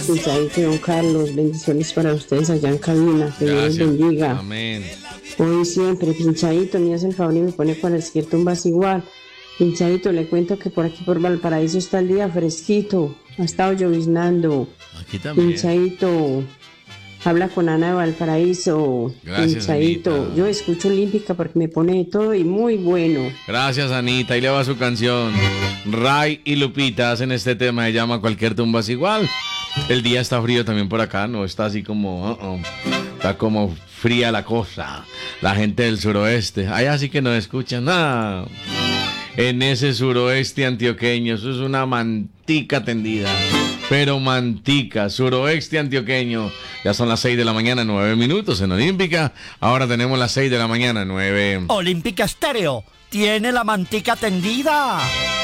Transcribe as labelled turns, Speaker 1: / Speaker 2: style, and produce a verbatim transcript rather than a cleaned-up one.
Speaker 1: Pinchadito y don Carlos, bendiciones para ustedes allá en cabina, que Dios les bendiga.
Speaker 2: Amén.
Speaker 1: Hoy siempre, Pinchadito, me hace el favor y me pone con el izquierdo un vaso igual. Pinchadito, le cuento que por aquí por Valparaíso está el día fresquito, ha estado lloviznando.
Speaker 2: Aquí también.
Speaker 1: Pinchadito, habla con Ana de Valparaíso.
Speaker 2: Gracias,
Speaker 1: Pinchadito,
Speaker 2: Anita.
Speaker 1: yo escucho Olímpica porque me pone de todo y muy bueno.
Speaker 2: Gracias, Anita. Ahí le va su canción. Ray y Lupita hacen este tema, se llama Cualquier tumba es igual. El día está frío también por acá, no está así como... Uh -uh. Está como fría la cosa. La gente del suroeste. Allá sí que no escuchan nada. En ese suroeste antioqueño, eso es una mantica tendida. Pero mantica, suroeste antioqueño. Ya son las seis de la mañana, nueve minutos en Olímpica. Ahora tenemos las seis de la mañana, nueve.
Speaker 3: Olímpica Estéreo tiene la mantica tendida.